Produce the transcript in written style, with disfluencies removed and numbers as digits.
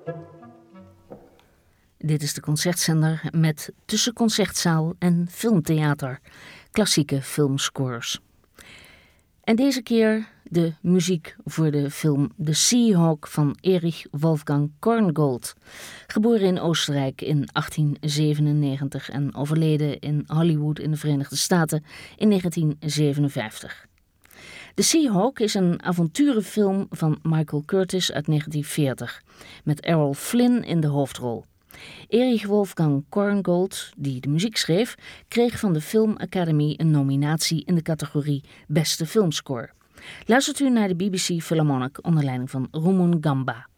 Dit is de Concertzender met tussen concertzaal en filmtheater, klassieke filmscores. En deze keer de muziek voor de film The Seahawk van Erich Wolfgang Korngold. Geboren in Oostenrijk in 1897 en overleden in Hollywood in de Verenigde Staten in 1957. The Seahawk is een avonturenfilm van Michael Curtiz uit 1940, met Errol Flynn in de hoofdrol. Erich Wolfgang Korngold, die de muziek schreef, kreeg van de Film Academy een nominatie in de categorie Beste Filmscore. Luistert u naar de BBC Philharmonic onder leiding van Rumon Gamba.